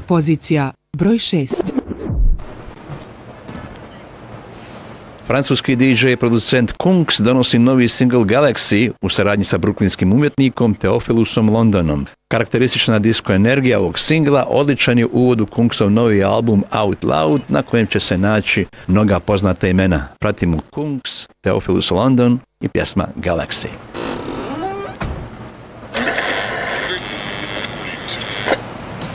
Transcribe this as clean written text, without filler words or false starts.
Pozicija broj 6. Francuski DJ i producent Kungs donosi novi single Galaxy u saradnji sa bruklinskim umjetnikom Theophilusom Londonom. Karakteristična disco energija ovog singla odličan je uvod u Kungsov novi album Out Loud, na kojem će se naći mnoga poznata imena. Pratimo Kungs, Theophilus London i pjesma Galaxy.